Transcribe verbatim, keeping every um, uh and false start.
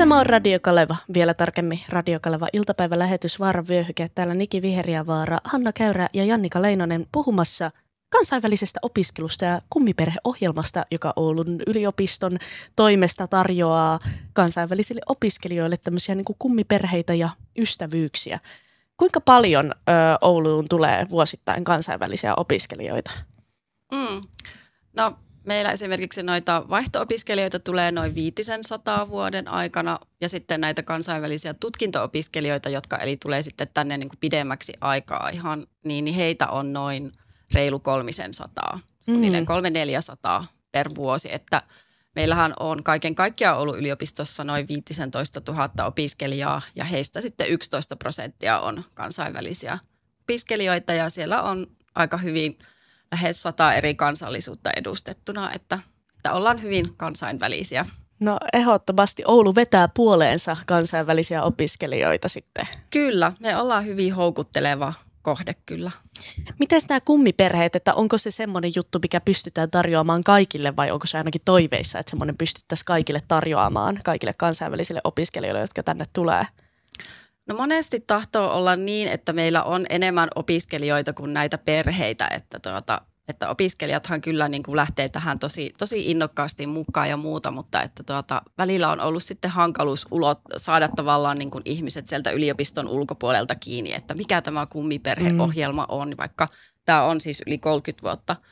Tämä on Radio Kaleva, vielä tarkemmin Radio Kaleva iltapäivälähetys Vaaran vyöhyke. Täällä Niki Viheriävaara, Hanna Käyrä ja Jannika Leinonen puhumassa kansainvälisestä opiskelusta ja kummiperheohjelmasta, joka Oulun yliopiston toimesta tarjoaa kansainvälisille opiskelijoille tämmöisiä niin kuin kummiperheitä ja ystävyyksiä. Kuinka paljon ö, Ouluun tulee vuosittain kansainvälisiä opiskelijoita? Mm. No meillä esimerkiksi noita vaihto-opiskelijoita tulee noin viitisen sataa vuoden aikana ja sitten näitä kansainvälisiä tutkinto-opiskelijoita, jotka eli tulee sitten tänne niin kuin pidemmäksi aikaa ihan, niin, niin heitä on noin reilu kolmisen sataa, suunnilleen kolme neljäsataa per vuosi, että meillähän on kaiken kaikkiaan Oulun yliopistossa noin viisitoista tuhatta opiskelijaa ja heistä sitten yksitoista prosenttia on kansainvälisiä opiskelijoita ja siellä on aika hyvin lähes sata eri kansallisuutta edustettuna, että, että ollaan hyvin kansainvälisiä. No ehdottomasti Oulu vetää puoleensa kansainvälisiä opiskelijoita sitten. Kyllä, me ollaan hyvin houkutteleva kohde kyllä. Miten nämä kummiperheet, että onko se semmoinen juttu, mikä pystytään tarjoamaan kaikille vai onko se ainakin toiveissa, että semmoinen pystyttäisiin kaikille tarjoamaan, kaikille kansainvälisille opiskelijoille, jotka tänne tulee? No monesti tahtoo olla niin, että meillä on enemmän opiskelijoita kuin näitä perheitä, että, tuota, että opiskelijathan kyllä niin kuin lähtee tähän tosi, tosi innokkaasti mukaan ja muuta, mutta että tuota, välillä on ollut sitten hankaluus ulot, saada tavallaan niin kuin ihmiset sieltä yliopiston ulkopuolelta kiinni, että mikä tämä kummiperheohjelma on, vaikka tämä on siis yli kolmekymmentä vuotta